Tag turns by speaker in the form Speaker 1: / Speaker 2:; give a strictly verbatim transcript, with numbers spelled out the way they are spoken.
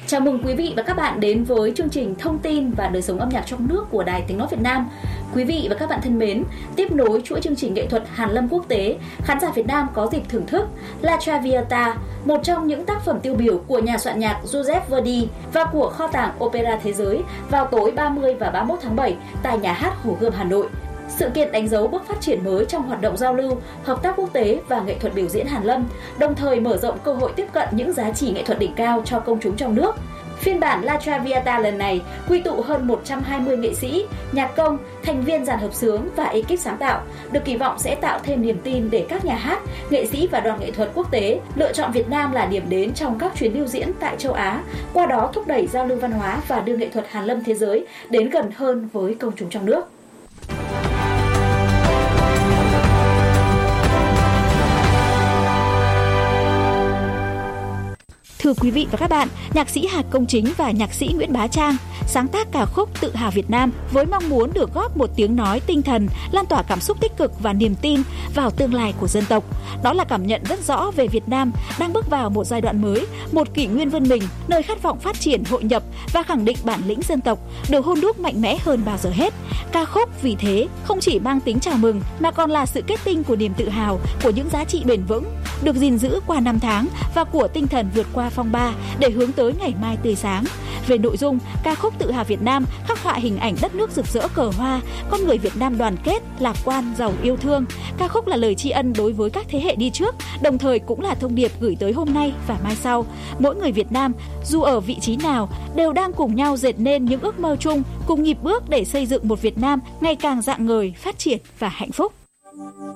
Speaker 1: Chào mừng quý vị và các bạn đến với chương trình Thông tin và đời sống âm nhạc trong nước của Đài Tiếng nói Việt Nam. Quý vị và các bạn thân mến, tiếp nối chuỗi chương trình nghệ thuật Hàn Lâm quốc tế, khán giả Việt Nam có dịp thưởng thức La Traviata, một trong những tác phẩm tiêu biểu của nhà soạn nhạc Giuseppe Verdi và của kho tàng Opera Thế giới vào tối ba mươi và ba mươi mốt tháng bảy tại Nhà hát Hồ Gươm Hà Nội. Sự kiện đánh dấu bước phát triển mới trong hoạt động giao lưu, hợp tác quốc tế và nghệ thuật biểu diễn Hàn Lâm, đồng thời mở rộng cơ hội tiếp cận những giá trị nghệ thuật đỉnh cao cho công chúng trong nước. Phiên bản La Traviata lần này quy tụ hơn một trăm hai mươi nghệ sĩ, nhạc công, thành viên dàn hợp xướng và ekip sáng tạo, được kỳ vọng sẽ tạo thêm niềm tin để các nhà hát, nghệ sĩ và đoàn nghệ thuật quốc tế lựa chọn Việt Nam là điểm đến trong các chuyến lưu diễn tại châu Á, qua đó thúc đẩy giao lưu văn hóa và đưa nghệ thuật Hàn Lâm thế giới đến gần hơn với công chúng trong nước.
Speaker 2: Thưa quý vị và các bạn, nhạc sĩ Hà Công Chính và nhạc sĩ Nguyễn Bá Trang sáng tác ca khúc Tự hào Việt Nam với mong muốn được góp một tiếng nói tinh thần, lan tỏa cảm xúc tích cực và niềm tin vào tương lai của dân tộc. Đó là cảm nhận rất rõ về Việt Nam đang bước vào một giai đoạn mới, một kỷ nguyên vươn mình, nơi khát vọng phát triển, hội nhập và khẳng định bản lĩnh dân tộc được hôn đúc mạnh mẽ hơn bao giờ hết. Ca khúc vì thế không chỉ mang tính chào mừng mà còn là sự kết tinh của niềm tự hào, của những giá trị bền vững được gìn giữ qua năm tháng và của tinh thần vượt qua phong ba để hướng tới ngày mai tươi sáng. Về nội dung, ca khúc Tự hào Việt Nam khắc họa hình ảnh đất nước rực rỡ cờ hoa, con người Việt Nam đoàn kết, lạc quan, giàu yêu thương. Ca khúc là lời tri ân đối với các thế hệ đi trước, đồng thời cũng là thông điệp gửi tới hôm nay và mai sau. Mỗi người Việt Nam, dù ở vị trí nào, đều đang cùng nhau dệt nên những ước mơ chung, cùng nhịp bước để xây dựng một Việt Nam ngày càng rạng ngời, phát triển và hạnh phúc.